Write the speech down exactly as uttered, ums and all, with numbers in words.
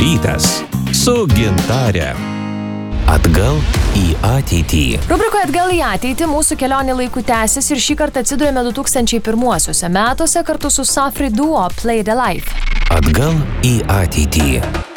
rytas su Gintare. Atgal į ateitį. Rubrikoje Atgal į ateitį mūsų kelionė laiku tęsis ir šį kartą atsidurėme du tūkstančiai pirmuosiuose metuose kartu su Safri Duo Play the Life. Atgal į ateitį.